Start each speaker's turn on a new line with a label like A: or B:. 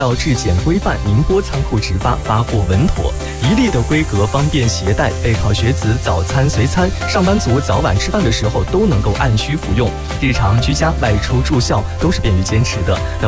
A: 到质检规范，宁波仓库直发，发货稳妥，一粒的规格，方便携带。备考学子早餐随餐，上班族早晚吃饭的时候都能够按需服用，日常居家、外出、住校都是便于坚持的。